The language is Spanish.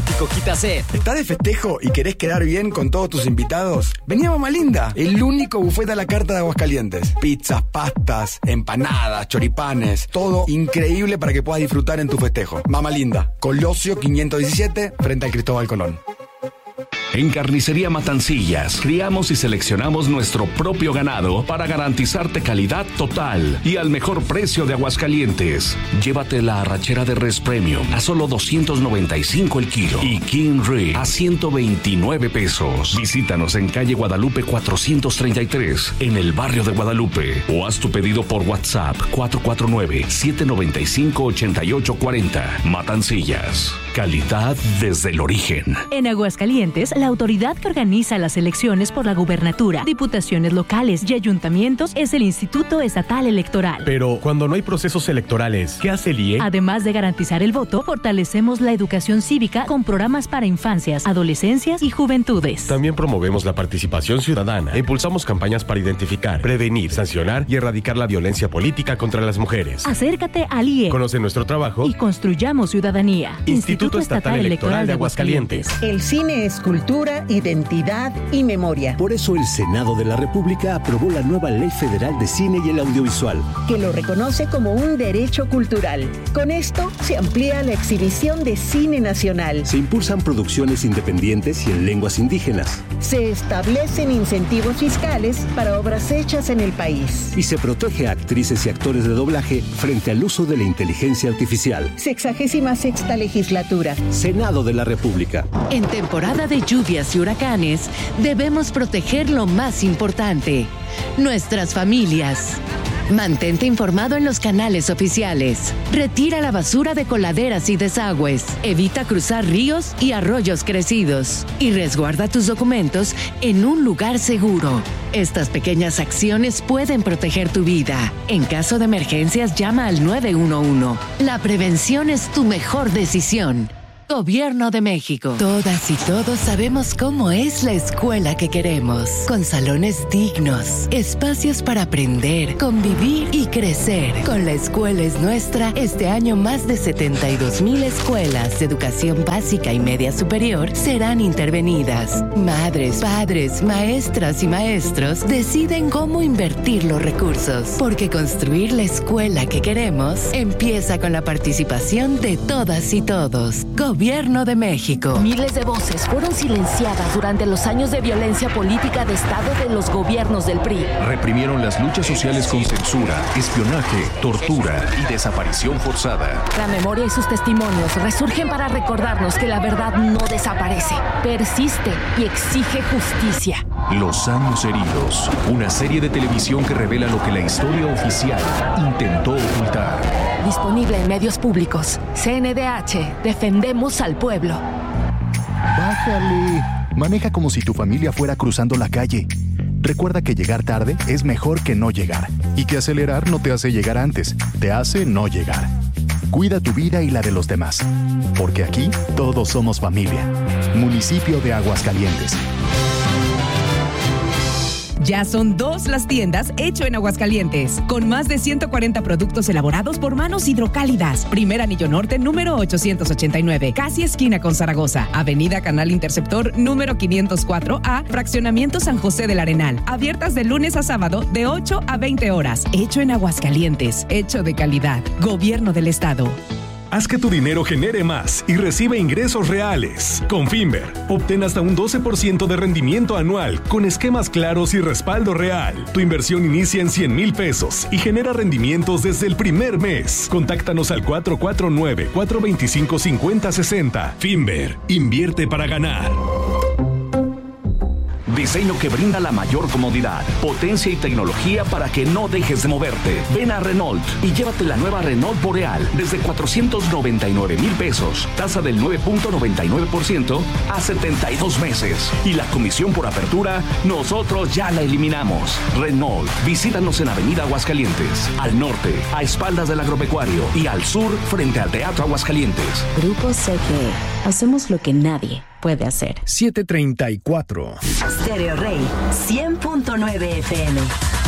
Quita sed. ¿Estás de festejo y querés quedar bien con todos tus invitados? Vení a Mama Linda, el único buffet a la carta de Aguascalientes. Pizzas, pastas, empanadas, choripanes, todo increíble para que puedas disfrutar en tu festejo. Mama Linda, Colosio 517, frente al Cristóbal Colón. En Carnicería Matancillas, criamos y seleccionamos nuestro propio ganado para garantizarte calidad total y al mejor precio de Aguascalientes. Llévate la arrachera de res premium a solo 295 el kilo y King Rib a 129 pesos. Visítanos en calle Guadalupe 433, en el barrio de Guadalupe, o haz tu pedido por WhatsApp 449-795-8840. Matancillas, calidad desde el origen. En Aguascalientes, la autoridad que organiza las elecciones por la gubernatura, diputaciones locales y ayuntamientos es el Instituto Estatal Electoral. Pero cuando no hay procesos electorales, ¿qué hace el IE? Además de garantizar el voto, fortalecemos la educación cívica con programas para infancias, adolescencias y juventudes. También promovemos la participación ciudadana e impulsamos campañas para identificar, prevenir, sancionar y erradicar la violencia política contra las mujeres. Acércate al IE. Conoce nuestro trabajo y construyamos ciudadanía. Instituto Estatal Electoral de Aguascalientes. El cine es cultura, identidad y memoria. Por eso el Senado de la República aprobó la nueva Ley Federal de Cine y el Audiovisual, que lo reconoce como un derecho cultural. Con esto se amplía la exhibición de cine nacional. Se impulsan producciones independientes y en lenguas indígenas. Se establecen incentivos fiscales para obras hechas en el país. Y se protege a actrices y actores de doblaje frente al uso de la inteligencia artificial. 66ª legislatura. Senado de la República. En temporada de lluvias y huracanes, debemos proteger lo más importante: nuestras familias. Mantente informado en los canales oficiales. Retira la basura de coladeras y desagües. Evita cruzar ríos y arroyos crecidos. Y resguarda tus documentos en un lugar seguro. Estas pequeñas acciones pueden proteger tu vida. En caso de emergencias, llama al 911. La prevención es tu mejor decisión. Gobierno de México. Todas y todos sabemos cómo es la escuela que queremos. Con salones dignos, espacios para aprender, convivir y crecer. Con La Escuela es Nuestra, este año más de 72,000 escuelas de educación básica y media superior serán intervenidas. Madres, padres, maestras y maestros deciden cómo invertir los recursos. Porque construir la escuela que queremos empieza con la participación de todas y todos. Gobierno de México. Miles de voces fueron silenciadas durante los años de violencia política de Estado de los gobiernos del PRI. Reprimieron las luchas sociales con censura, espionaje, tortura y desaparición forzada. La memoria y sus testimonios resurgen para recordarnos que la verdad no desaparece, persiste y exige justicia. Los años heridos, una serie de televisión que revela lo que la historia oficial intentó ocultar. Disponible en medios públicos. CNDH, defendemos al pueblo. Bájale. Maneja como si tu familia fuera cruzando la calle. Recuerda que llegar tarde es mejor que no llegar. Y que acelerar no te hace llegar antes, te hace no llegar. Cuida tu vida y la de los demás. Porque aquí todos somos familia. Municipio de Aguascalientes. Ya son 2 las tiendas Hecho en Aguascalientes, con más de 140 productos elaborados por manos hidrocálidas. Primer Anillo Norte, número 889, casi esquina con Zaragoza. Avenida Canal Interceptor, número 504A, Fraccionamiento San José del Arenal. Abiertas de lunes a sábado, de 8 a 20 horas. Hecho en Aguascalientes, hecho de calidad. Gobierno del Estado. Haz que tu dinero genere más y recibe ingresos reales. Con Finver, obtén hasta un 12% de rendimiento anual con esquemas claros y respaldo real. Tu inversión inicia en 100,000 pesos y genera rendimientos desde el primer mes. Contáctanos al 449-425-5060. Finver, invierte para ganar. Diseño que brinda la mayor comodidad, potencia y tecnología para que no dejes de moverte. Ven a Renault y llévate la nueva Renault Boreal desde 499,000 pesos. Tasa del 9.99% a 72 meses. Y la comisión por apertura, nosotros ya la eliminamos. Renault, visítanos en Avenida Aguascalientes. Al norte, a espaldas del agropecuario. Y al sur, frente al Teatro Aguascalientes. Grupo CGE. Hacemos lo que nadie puede hacer. 7:34. Stereo Rey 100.9 FM.